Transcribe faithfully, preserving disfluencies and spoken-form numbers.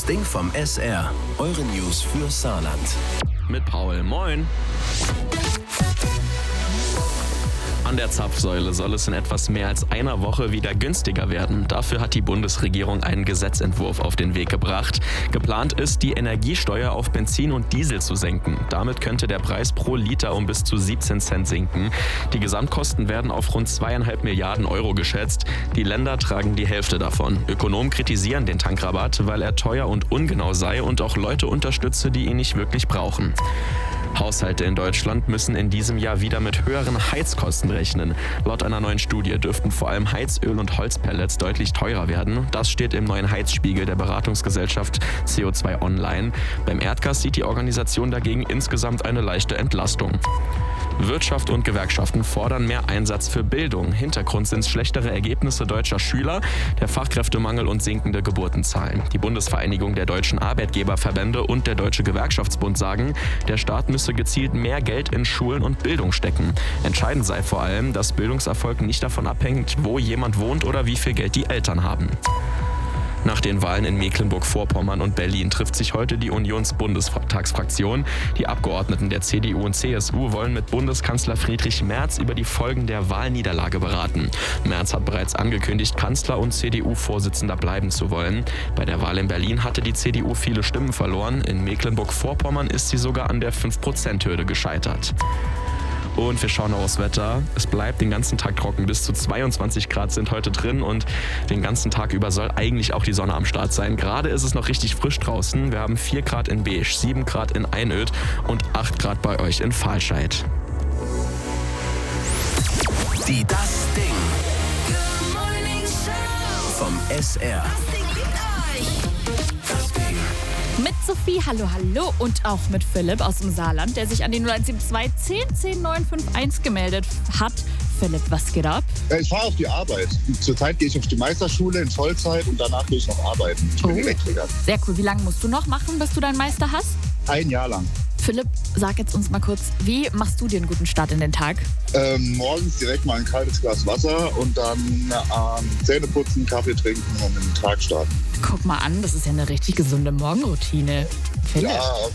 Ding vom S R. Eure News für Saarland. Mit Paul. Moin. An der Zapfsäule soll es in etwas mehr als einer Woche wieder günstiger werden. Dafür hat die Bundesregierung einen Gesetzentwurf auf den Weg gebracht. Geplant ist, die Energiesteuer auf Benzin und Diesel zu senken. Damit könnte der Preis pro Liter um bis zu siebzehn Cent sinken. Die Gesamtkosten werden auf rund zweieinhalb Milliarden Euro geschätzt. Die Länder tragen die Hälfte davon. Ökonomen kritisieren den Tankrabatt, weil er teuer und ungenau sei und auch Leute unterstütze, die ihn nicht wirklich brauchen. Haushalte in Deutschland müssen in diesem Jahr wieder mit höheren Heizkosten rechnen. Laut einer neuen Studie dürften vor allem Heizöl und Holzpellets deutlich teurer werden. Das steht im neuen Heizspiegel der Beratungsgesellschaft C O zwei Online. Beim Erdgas sieht die Organisation dagegen insgesamt eine leichte Entlastung. Wirtschaft und Gewerkschaften fordern mehr Einsatz für Bildung. Hintergrund sind schlechtere Ergebnisse deutscher Schüler, der Fachkräftemangel und sinkende Geburtenzahlen. Die Bundesvereinigung der deutschen Arbeitgeberverbände und der Deutsche Gewerkschaftsbund sagen, der Staat müsse gezielt mehr Geld in Schulen und Bildung stecken. Entscheidend sei vor allem, dass Bildungserfolg nicht davon abhängt, wo jemand wohnt oder wie viel Geld die Eltern haben. Nach den Wahlen in Mecklenburg-Vorpommern und Berlin trifft sich heute die Unionsbundestagsfraktion. Die Abgeordneten der C D U und C S U wollen mit Bundeskanzler Friedrich Merz über die Folgen der Wahlniederlage beraten. Merz hat bereits angekündigt, Kanzler und C D U-Vorsitzender bleiben zu wollen. Bei der Wahl in Berlin hatte die C D U viele Stimmen verloren. In Mecklenburg-Vorpommern ist sie sogar an der fünf Prozent Hürde gescheitert. Und wir schauen aufs Wetter. Es bleibt den ganzen Tag trocken. Bis zu zweiundzwanzig Grad sind heute drin und den ganzen Tag über soll eigentlich auch die Sonne am Start sein. Gerade ist es noch richtig frisch draußen. Wir haben vier Grad in Beesch, sieben Grad in Einöd und acht Grad bei euch in Fahlscheid. Die Das Ding vom S R. Mit Sophie, hallo, hallo und auch mit Philipp aus dem Saarland, der sich an die null eins sieben zwei zehn zehn neun fünf eins gemeldet hat. Philipp, was geht ab? Ich fahre auf die Arbeit. Zurzeit gehe ich auf die Meisterschule in Vollzeit und danach gehe ich noch arbeiten. Ich bin Oh. Elektriker. Sehr cool. Wie lange musst du noch machen, bis du deinen Meister hast? Ein Jahr lang. Philipp, sag jetzt uns mal kurz, wie machst du dir einen guten Start in den Tag? Ähm, morgens direkt mal ein kaltes Glas Wasser und dann ähm, Zähne putzen, Kaffee trinken und in den Tag starten. Guck mal an, das ist ja eine richtig gesunde Morgenroutine. Philipp. Ja,